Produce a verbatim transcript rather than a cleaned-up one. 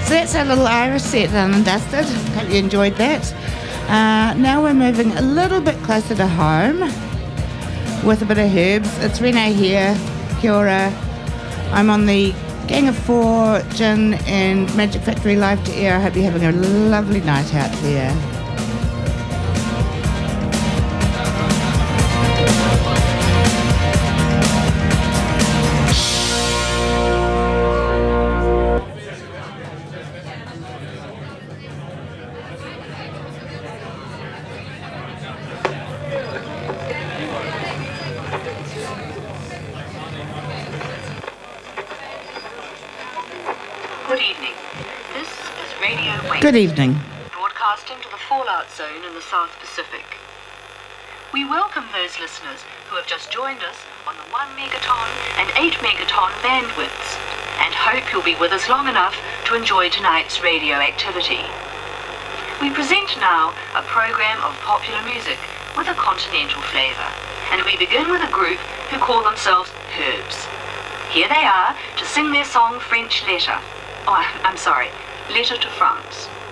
So that's our little Irish set done and dusted. Hope you enjoyed that. Uh, now we're moving a little bit closer to home with a bit of herbs. It's Renee here. Kia ora. I'm on the Gang of Four Gin and Magic Factory live to air. I hope you're having a lovely night out there. Good evening. This is Radio Wake. Good evening. Broadcasting to the fallout zone in the South Pacific. We welcome those listeners who have just joined us on the one megaton and eight megaton bandwidths and hope you'll be with us long enough to enjoy tonight's radio activity. We present now a program of popular music with a continental flavour, and we begin with a group who call themselves Herbs. Here they are to sing their song French Letter. Oh, I'm sorry, Letter to France.